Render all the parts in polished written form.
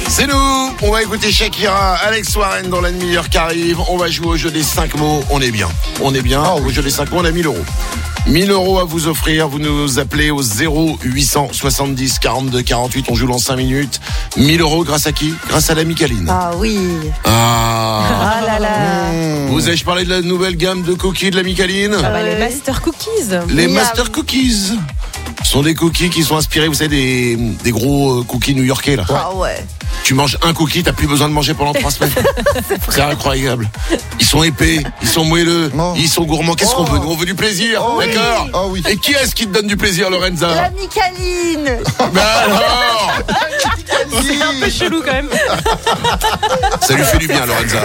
C'est nous, on va écouter Shakira, Alex Warren dans la demi-heure qui arrive. On va jouer au jeu des 5 mots, on est bien. Au jeu des 5 mots, on a 1000 euros. 1000 euros à vous offrir, vous nous appelez au 0870 42 48, on joue dans 5 minutes. 1000 euros grâce à qui ? Grâce à la Micaline. Ah oui. Ah là là. Vous ai-je parlé de la nouvelle gamme de cookies de la Micaline ? Les Master Cookies. Les Master Cookies. Ce sont des cookies qui sont inspirés, vous savez, des gros cookies new-yorkais là. Ah ouais. Tu manges un cookie, t'as plus besoin de manger pendant 3 semaines. C'est incroyable. Ils sont épais, ils sont moelleux, ils sont gourmands. Qu'est-ce qu'on veut ? Nous, on veut du plaisir, d'accord ? Oh oui. Et qui est-ce qui te donne du plaisir, Lorenza ? La Micaline. Ben alors ! C'est un peu chelou quand même. Ça lui fait du bien, Lorenza.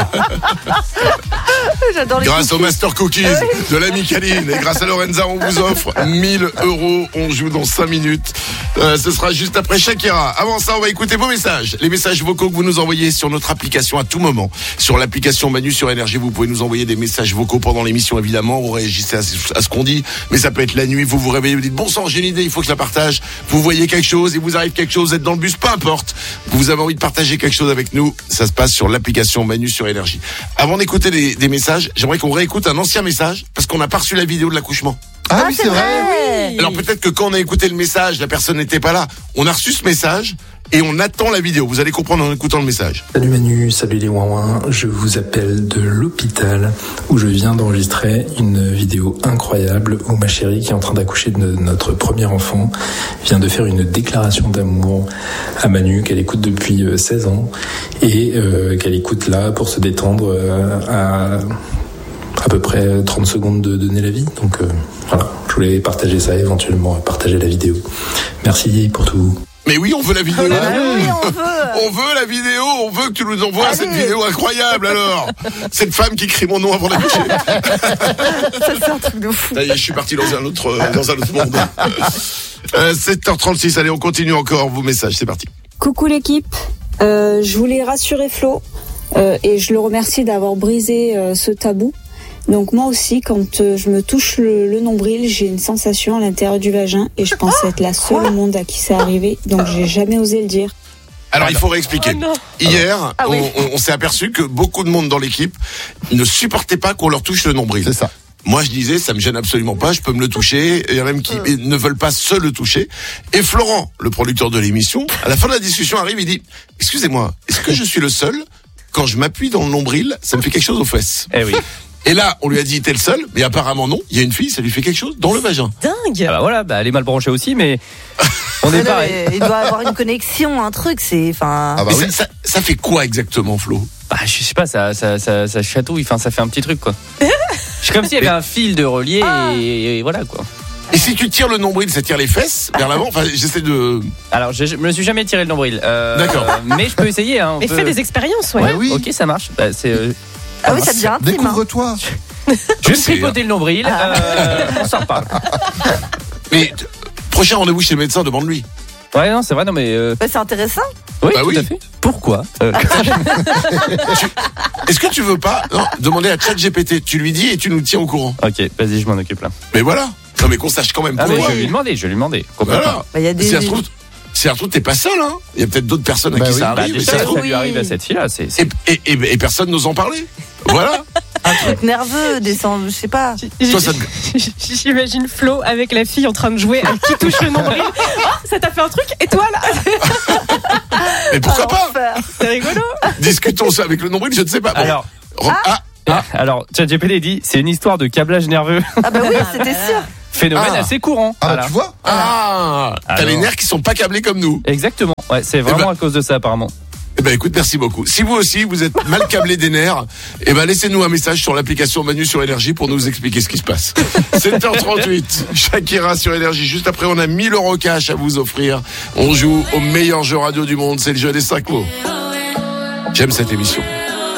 J'adore les Grâce aux Master Cookies de la Micaline et grâce à Lorenza, on vous offre 1000 euros. On joue dans 5 minutes. Ce sera juste après Shakira. Avant ça, on va écouter vos messages. Les messages vocaux que vous nous envoyez sur notre application à tout moment. Sur l'application Manu sur Énergie, vous pouvez nous envoyer des messages vocaux pendant l'émission, évidemment. Vous réagissez à ce qu'on dit. Mais ça peut être la nuit, vous vous réveillez, vous dites, bon sang, j'ai une idée, il faut que je la partage. Vous voyez quelque chose, il vous arrive quelque chose, vous êtes dans le bus, peu importe. Vous avez envie de partager quelque chose avec nous. Ça se passe sur l'application Manu sur Énergie. Avant d'écouter des messages, j'aimerais qu'on réécoute un ancien message parce qu'on n'a pas reçu la vidéo de l'accouchement. Ah oui, c'est vrai. Alors peut-être que quand on a écouté le message, la personne n'était pas là. On a reçu ce message et on attend la vidéo. Vous allez comprendre en écoutant le message. Salut Manu, salut les ouin-ouin. Je vous appelle de l'hôpital où je viens d'enregistrer une vidéo incroyable où ma chérie, qui est en train d'accoucher de notre premier enfant, vient de faire une déclaration d'amour à Manu qu'elle écoute depuis 16 ans et qu'elle écoute là pour se détendre à peu près 30 secondes de donner la vie. Donc voilà, je voulais partager ça, éventuellement partager la vidéo. Merci pour tout. Mais oui, on veut la vidéo. Oui, on veut. On veut la vidéo, on veut que tu nous envoies cette vidéo incroyable alors. Cette femme qui crie mon nom avant d'accoucher. Ça, c'est un truc de fou. Ça y est, je suis parti dans un autre monde. 7h36, allez, on continue encore vos messages, c'est parti. Coucou l'équipe, je voulais rassurer Flo et je le remercie d'avoir brisé ce tabou. Donc moi aussi, quand je me touche le nombril, j'ai une sensation à l'intérieur du vagin et je pense être la seule au monde à qui c'est arrivé, donc j'ai jamais osé le dire. Alors il faut réexpliquer. Hier, on s'est aperçu que beaucoup de monde dans l'équipe ne supportait pas qu'on leur touche le nombril. C'est ça. Moi, je disais, ça me gêne absolument pas, je peux me le toucher. Il y en a même qui ne veulent pas se le toucher. Et Florent, le producteur de l'émission, à la fin de la discussion arrive, il dit, excusez-moi, est-ce que je suis le seul ? Quand je m'appuie dans le nombril, ça me fait quelque chose aux fesses. Eh oui. Et là, on lui a dit, t'es le seul, mais apparemment non. Il y a une fille, ça lui fait quelque chose dans le vagin. Dingue. Ah bah voilà, elle est mal branchée aussi, mais on est pareil. Il doit avoir une connexion, un truc, Ah bah Mais oui. ça fait quoi exactement, Flo ? Bah, je sais pas, ça chatouille, enfin, ça fait un petit truc, quoi. C'est comme s'il y avait un fil de relier et voilà, quoi. Et si tu tires le nombril, ça tire les fesses vers l'avant ? Enfin, j'essaie de... Alors, je me suis jamais tiré le nombril. D'accord. Mais je peux essayer, hein. Mais fais des expériences, ouais. Oui. Ok, ça marche. Bah, c'est... Ah oui, ça devient intime. Découvre-toi. Je vais me tripoter le nombril, on s'en reparle. Mais prochain rendez-vous chez le médecin, demande-lui. Ouais, non, c'est vrai, non, mais... C'est intéressant. Oui, Bah tout oui. à fait. Pourquoi Est-ce que tu veux pas demander à ChatGPT ? Tu lui dis et tu nous tiens au courant. Ok, vas-y, je m'en occupe là. Mais voilà. Non mais qu'on sache quand même Ah, mais pourquoi. je vais lui demander. Complètement. Voilà. Bah, il y a des... Si ça se trouve, t'es pas seul, hein. Il y a peut-être d'autres personnes à qui ça Bah, arrive. déjà, et ça se trouve, ça lui arrive à cette fille-là. et personne n'ose en parler. Voilà. Un truc nerveux, descendre, je sais pas. Toi, ça J'imagine Flo avec la fille en train de jouer à qui touche le nombril. Oh, ça t'a fait un truc et toi là Mais pourquoi pas ? L'enfer. C'est rigolo. Discutons ça avec le nombril, je ne sais pas. Bon. Alors, alors, ChatGPT dit, c'est une histoire de câblage nerveux. Ah bah oui, c'était sûr. Phénomène assez courant. Ah, Voilà. tu vois. T'as Alors. les nerfs qui sont pas câblés comme nous. Exactement. Ouais, c'est vraiment à cause de ça, apparemment. Eh ben écoute, merci beaucoup. Si vous aussi, vous êtes mal câblé des nerfs, eh ben laissez-nous un message sur l'application Manu sur Énergie pour nous expliquer ce qui se passe. 7h38, Shakira sur Énergie. Juste après, on a 1000 euros cash à vous offrir. On joue au meilleur jeu radio du monde, c'est le jeu des 5 mots. J'aime cette émission.